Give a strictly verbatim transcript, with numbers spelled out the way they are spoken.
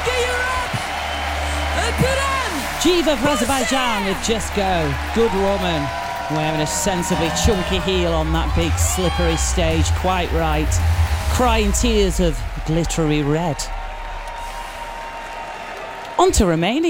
Jiva of Azerbaijan with Just Go. Good woman. Wearing a sensibly chunky heel on that big slippery stage. Quite right. Crying tears of glittery red. On to Romania.